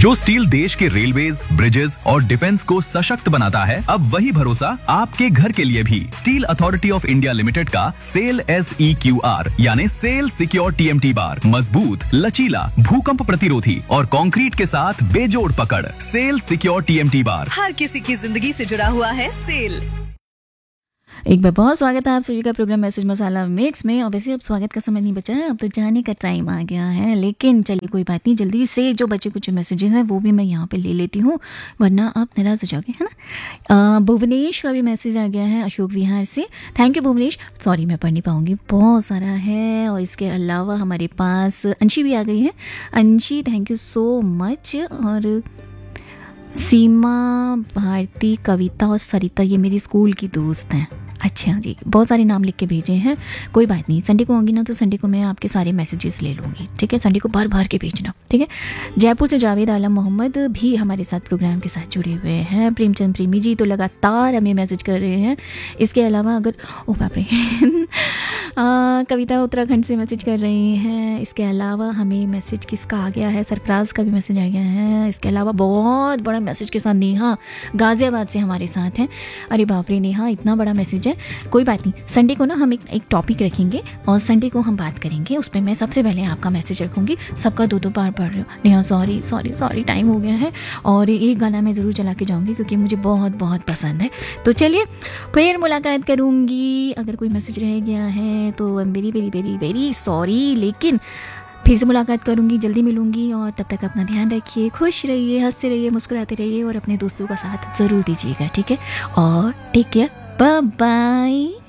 जो स्टील देश के रेलवेज, ब्रिजेस और डिफेंस को सशक्त बनाता है, अब वही भरोसा आपके घर के लिए भी। Steel authority of India limited का सेल SEQR यानी सेल सिक्योर TMT बार मजबूत, लचीला, भूकंप प्रतिरोधी और कंक्रीट के साथ बेजोड़ पकड़। सेल सिक्योर TMT बार हर किसी की जिंदगी से जुड़ा हुआ है सेल। एक बार बहुत स्वागत है आप सभी का प्रोग्राम मैसेज मसाला मिक्स में। और वैसे अब स्वागत का समय नहीं बचा है, अब तो जाने का टाइम आ गया है। लेकिन चलिए कोई बात नहीं, जल्दी से जो बचे कुछ मैसेजेस हैं वो भी मैं यहाँ पे ले लेती हूँ, वरना आप नाराज़ हो जाओगे, है ना। भुवनेश का भी मैसेज आ गया है अशोक विहार से। Thank you Bhuvnesh. सॉरी मैं पढ़ नहीं पाऊँगी, बहुत सारा है। और इसके अलावा हमारे पास अंशी भी आ गई है। अंशी थैंक यू सो मच। और सीमा, भारती, कविता और सरिता ये मेरी स्कूल की दोस्त हैं। अच्छा जी, बहुत सारे नाम लिख के भेजे हैं। कोई बात नहीं, संडे को आऊँगी ना तो संडे को मैं आपके सारे मैसेजेस ले लूँगी, ठीक है। संडे को भर भर के भेजना, ठीक है। जयपुर से जावेद आलम मोहम्मद भी हमारे साथ प्रोग्राम के साथ जुड़े हुए हैं। प्रेमचंद प्रेमी जी तो लगातार हमें मैसेज कर रहे हैं। इसके अलावा अगर ओ बाप रे कविता उत्तराखंड से मैसेज कर रही हैं। इसके अलावा हमें मैसेज किसका आ गया है, सरफराज का भी मैसेज आ गया है। इसके अलावा बहुत बड़ा मैसेज के साथ नेहा गाज़ियाबाद से हमारे साथ हैं। अरे बाप रे नेहा, इतना बड़ा मैसेज है। कोई बात नहीं, संडे को ना हम एक टॉपिक रखेंगे और संडे को हम बात करेंगे। उस पर मैं सबसे पहले आपका मैसेज रखूँगी। सबका दो बार पढ़ रहे हो Neha, sorry sorry sorry, time हो गया है। और एक गाना मैं ज़रूर चला के जाऊँगी क्योंकि मुझे बहुत बहुत पसंद है। तो चलिए फिर मुलाकात करूँगी। अगर कोई मैसेज रह गया है तो I am very very very very sorry, लेकिन फिर से मुलाकात करूँगी, जल्दी मिलूँगी। और तब तक अपना ध्यान रखिए, खुश रहिए, हंसते रहिए, मुस्कुराते रहिए और अपने दोस्तों का साथ ज़रूर दीजिएगा, ठीक है। और टेक केयर, बाय बाय।